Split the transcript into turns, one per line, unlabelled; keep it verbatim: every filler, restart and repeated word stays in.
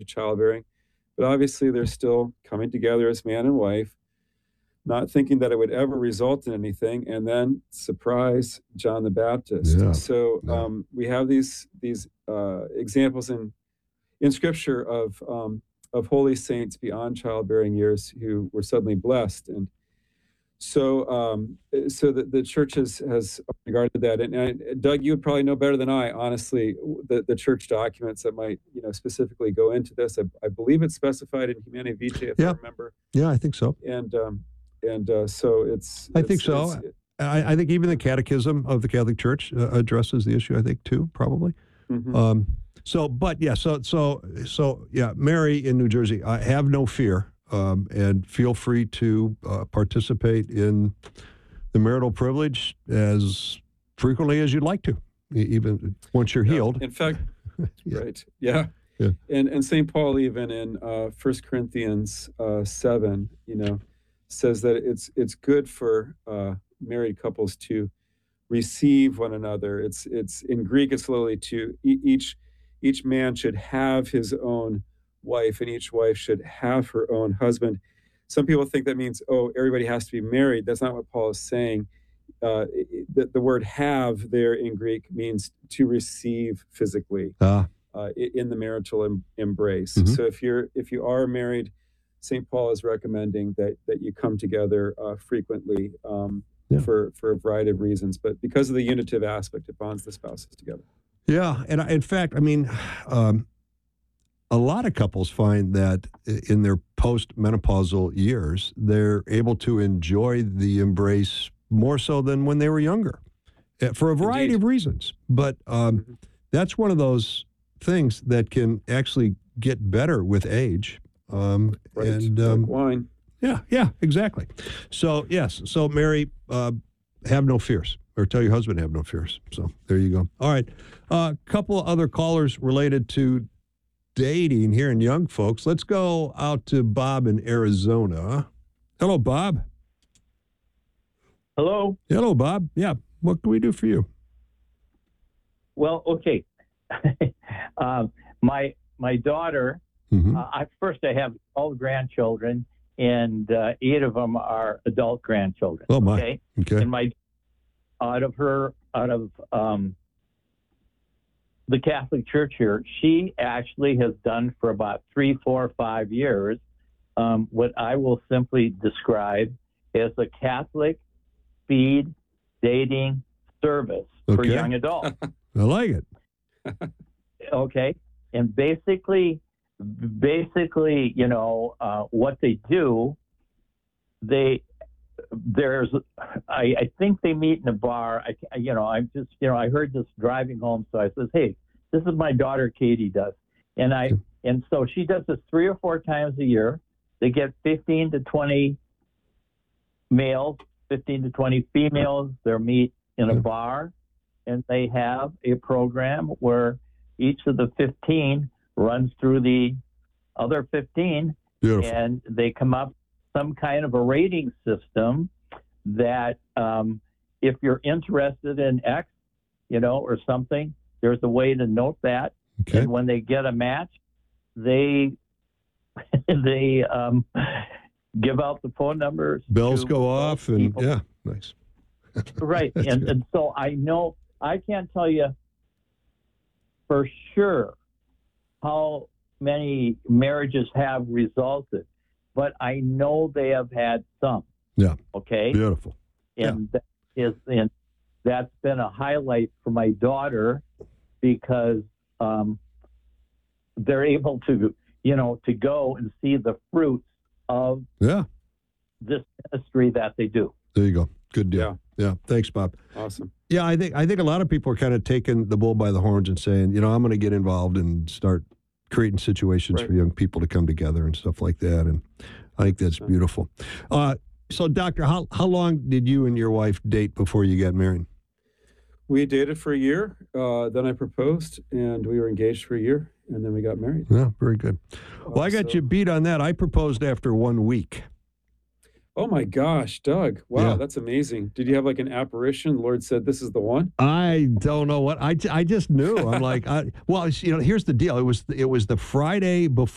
childbearing. But obviously, they're still coming together as man and wife, not thinking that it would ever result in anything. And then, surprise, John the Baptist.
Yeah.
So
Yeah.
um, we have these these uh, examples in in Scripture of um, of holy saints beyond childbearing years who were suddenly blessed. And so um, so the, the church has, has regarded that. And, and Doug, you would probably know better than I, honestly, the, the church documents that might, you know, specifically go into this. I, I believe it's specified in Humanae Vitae, if
Yeah.
I remember.
Yeah, I think so.
And um, and uh, so it's.
I
it's,
think so.
it's-
I, I think even the Catechism of the Catholic Church uh, addresses the issue, I think, too, probably.
mhm.
Um, so, but yeah, so, so, so, yeah, Mary in New Jersey, uh, have no fear, um, and feel free to uh, participate in the marital privilege as frequently as you'd like to, e- even once you're
Yeah.
healed.
In fact,
Yeah.
right. Yeah.
Yeah.
And and Saint Paul, even in uh, First Corinthians uh, seven, you know, says that it's it's good for uh, married couples to receive one another. It's it's in Greek. It's literally to e- each each man should have his own wife, and each wife should have her own husband. Some people think that means, oh, everybody has to be married. That's not what Paul is saying. Uh, the, the word have there in Greek means to receive physically
Ah,
uh, i- in the marital em- embrace.
Mhm.
So if you're if you are married, Saint Paul is recommending that that you come together uh, frequently um,
Yeah.
for for a variety of reasons. But because of the unitive aspect, it bonds the spouses together.
yeah. And I- in fact, I mean, um, a lot of couples find that i- in their post-menopausal years, they're able to enjoy the embrace more so than when they were younger, uh, for a variety
Indeed.
of reasons. But um,
Mhm.
that's one of those things that can actually get better with age. Um,
Right.
And
Like
um,
wine.
yeah, yeah, exactly. So yes, so Mary, uh, have no fears, or tell your husband to have no fears. So there you go. All right, a uh, couple other callers related to dating here in young folks. Let's go out to Bob in Arizona. Hello, Bob.
Hello.
Hello, Bob. Yeah, what can we do for you?
Well, okay. um, my my daughter.
Mhm.
Uh, I first I have all grandchildren, and uh, eight of them are adult grandchildren.
Oh my.
Okay.
Okay.
And my out of her out of um, the Catholic Church here, she actually has done for about three, four, five years um, what I will simply describe as a Catholic speed dating service for
Okay.
young adults.
I like it.
Okay. And basically, basically, you know, uh, what they do, they, there's, I, I think they meet in a bar. I, you know, I'm just, you know, I heard this driving home. So I says, hey, this is my daughter, Katie does. And I,
Okay.
and so she does this three or four times a year. They get fifteen to twenty males, fifteen to twenty females. They'll meet in a
Yeah.
bar, and they have a program where each of the fifteen runs through the other fifteen,
Beautiful.
and they come up some kind of a rating system that um, if you're interested in X, you know, or something, there's a way to note that.
Okay.
And when they get a match, they they um, give out the phone numbers.
Bells
to
go
those
off, and
people.
yeah, nice.
Right.
That's
And,
good.
and so I know, I can't tell you for sure how many marriages have resulted, but I know they have had some.
Yeah.
Okay.
Beautiful.
And that is, and that's been a highlight for my daughter because um, they're able to, you know, to go and see the fruits of
Yeah.
this ministry that they do.
There you go. Good deal. Yeah. Thanks, Bob.
Awesome.
Yeah, I think I think a lot of people are kind of taking the bull by the horns and saying, you know, I'm going to get involved and start creating situations
Right.
for young people to come together and stuff like that. And I think that's
Sure.
beautiful. Uh, so, Doctor, how how long did you and your wife date before you got married?
We dated for a year. Uh, then I proposed, and we were engaged for a year, and then we got married.
Yeah, very good. Well, I got
Uh,
you
so-
beat on that. I proposed after one week.
Oh my gosh, Doug! Wow,
Yeah.
that's amazing. Did you have like an apparition? The Lord said, "This is the one."
I don't know what I, I just knew. I'm like, I, well, it's- you know, here's the deal. It was it was the Friday before.